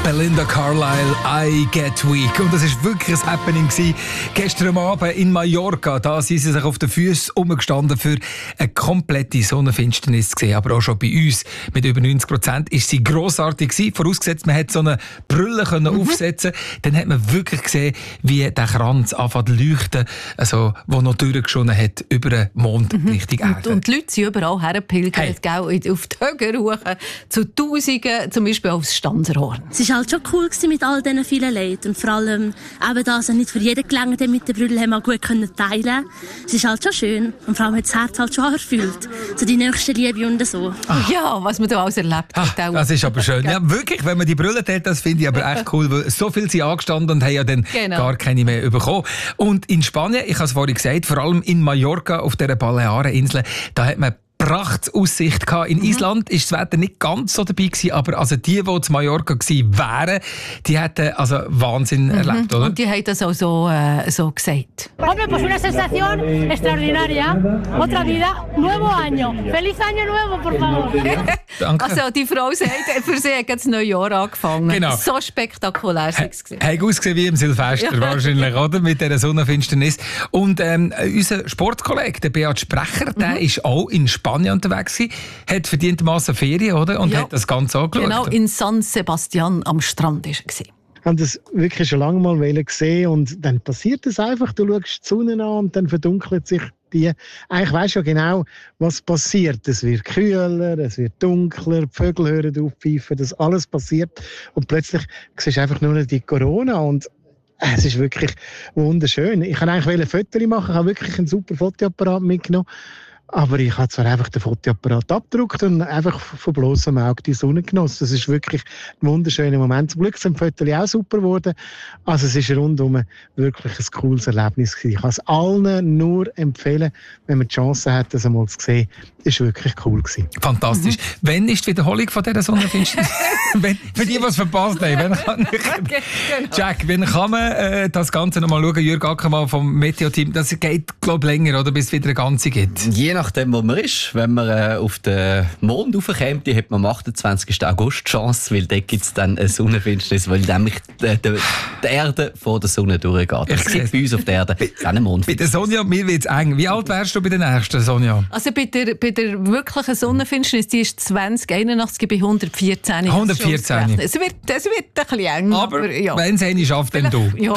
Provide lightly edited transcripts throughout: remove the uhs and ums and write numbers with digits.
Belinda Carlisle, I Get Weak. Und das war wirklich ein Happening gewesen. Gestern Abend in Mallorca, da sind sie sich auf den Füßen umgestanden für eine komplette Sonnenfinsternis gesehen. Aber auch schon bei uns mit über 90% ist sie grossartig gewesen. Vorausgesetzt, man hätte so eine Brille aufsetzen können. Dann hat man wirklich gesehen, wie der Kranz anfängt zu leuchten, also, wo noch durchgeschonen hat über den Mond Richtung Erde. Und die Leute sind überall hergepilgert, auf die Höhe hoch, zu Tausenden, zum Beispiel aufs Stanserhorn. Es war halt schon cool mit all diesen vielen Leuten. Und vor allem, eben dass nicht für jeden gelangt, der mit der Brille haben wir gut teilen können. Es ist halt schon schön. Und vor allem hat das Herz halt schon erfüllt. So die nächste Liebe und so. Ja, was man da alles erlebt hat. Das ist aber schön. Ja, wirklich, wenn man die Brille teilt, das finde ich aber echt cool, weil so viel sind angestanden und haben ja dann gar keine mehr bekommen. Und in Spanien, ich habe es vorhin gesagt, vor allem in Mallorca, auf dieser Baleareninsel, da hat man Prachtaussicht gehabt. In Island ist das Wetter nicht ganz so dabei gewesen, aber also die zu Mallorca gewesen wären, die hätten also Wahnsinn erlebt, oder? Und die haben das auch so gesagt. Hombre, pues una sensación extraordinaria. Otra vida, nuevo año. Feliz año nuevo, por favor. Danke. Also die Frau sagt, für sie hat das neue Jahr angefangen. Genau. So spektakulär war es. Hat ausgesehen wie im Silvester wahrscheinlich, oder? Mit dieser Sonnenfinsternis. Und unser Sportkollege, der Beat Sprecher, der ist auch in Spanien unterwegs gewesen, hat verdientermassen Ferien, oder? Und hat das Ganze angeschaut. Genau, in San Sebastian am Strand war er. Ich habe das wirklich schon lange mal gesehen und dann passiert es einfach. Du schaust die Sonne an und dann verdunkelt sich die. Eigentlich weisst du ja genau, was passiert. Es wird kühler, es wird dunkler, die Vögel hören auf pfeifen, das alles passiert. Und plötzlich siehst du einfach nur noch die Corona und es ist wirklich wunderschön. Ich wollte eigentlich ein Foto machen, ich habe wirklich einen super Fotoapparat mitgenommen. Aber ich habe zwar einfach den Fotoapparat abgedruckt und einfach von bloßem Auge die Sonne genossen. Das ist wirklich ein wunderschöner Moment. Zum Glück sind die Fotos auch super geworden. Also es ist rundum wirklich ein cooles Erlebnis gewesen. Ich kann es allen nur empfehlen, wenn man die Chance hat, das einmal zu sehen. Das war wirklich cool gewesen. Fantastisch. Wann ist die Wiederholung von dieser Sonnenfinsternis? Für die, die es verpasst haben. Jack, wann kann man das Ganze noch mal schauen? Jürg Ackermann vom Meteo-Team. Das geht, glaube ich, länger, oder? Bis es wieder eine ganze gibt. Je nachdem, wo man ist. Wenn man auf den Mond raufkommt, hat man am 28. August Chance, weil dort gibt es dann eine Sonnenfinsternis, weil nämlich die Erde vor der Sonne durchgeht. Es gibt bei uns auf der Erde keine Mond. Bei der Sonja, mir wird es eng. Wie alt wärst du bei der nächsten, Sonja? Also bei der wirklichen Sonnenfinsternis, die ist 2081 bei 114. 114. Es wird ein bisschen eng. Aber ja. Wenn es eine schafft, dann du. Ja.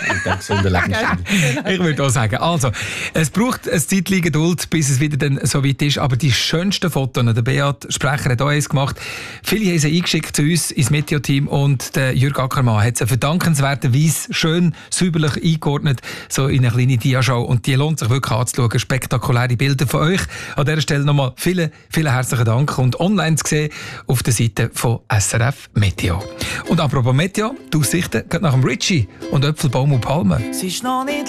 Ich würde auch sagen. Also, es braucht ein Zeitchen Geduld, bis es wieder dann so weit ist. Aber die schönsten Fotos, der Beat Sprecher hat auch eins gemacht. Viele haben sie eingeschickt zu uns ins Meteo-Team und der Jürg Ackermann hat sie verdankenswerterweise schön säuberlich eingeordnet, so in eine kleine Diaschau. Und die lohnt sich wirklich anzuschauen. Spektakuläre Bilder von euch. An dieser Stelle nochmal vielen, vielen herzlichen Dank. Und online zu sehen auf der Seite von SRF Meteo. Und apropos Meteo, die Aussichten geht nach dem Ritchie und Äpfel, Baum und Palmen. Es ist noch nicht